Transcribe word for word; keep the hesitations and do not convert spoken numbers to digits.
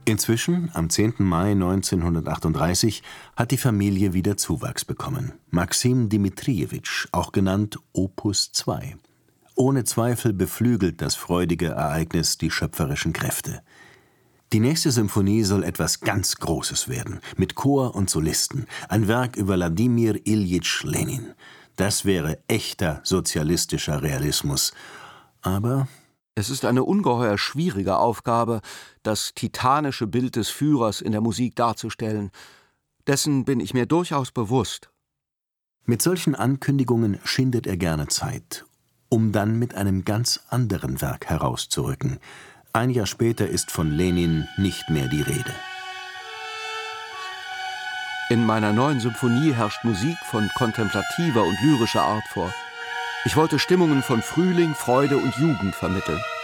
Inzwischen, am zehnten Mai neunzehnhundertachtunddreißig, hat die Familie wieder Zuwachs bekommen. Maxim Dmitrijewitsch, auch genannt Opus zwei. Ohne Zweifel beflügelt das freudige Ereignis die schöpferischen Kräfte. Die nächste Symphonie soll etwas ganz Großes werden, mit Chor und Solisten, ein Werk über Wladimir Iljitsch Lenin. Das wäre echter sozialistischer Realismus. Aber es ist eine ungeheuer schwierige Aufgabe, das titanische Bild des Führers in der Musik darzustellen. Dessen bin ich mir durchaus bewusst. Mit solchen Ankündigungen schindet er gerne Zeit, um dann mit einem ganz anderen Werk herauszurücken. Ein Jahr später ist von Lenin nicht mehr die Rede. In meiner neuen Symphonie herrscht Musik von kontemplativer und lyrischer Art vor. Ich wollte Stimmungen von Frühling, Freude und Jugend vermitteln.